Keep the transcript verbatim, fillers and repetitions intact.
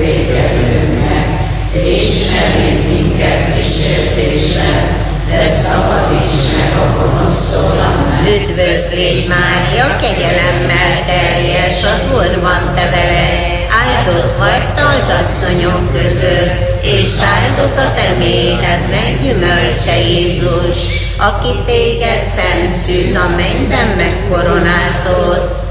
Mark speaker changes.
Speaker 1: végezzünk, és ismerjünk minket kísértésben, de szabadíts meg a gonosztól. Amen.
Speaker 2: Üdvözlégy Mária, kegyelemmel teljes, az Úr van te veled, áldott vagy te az asszonyok között, és áldott a te méhednek gyümölcse Jézus, aki téged szent szűz a mennyben megkoronázott,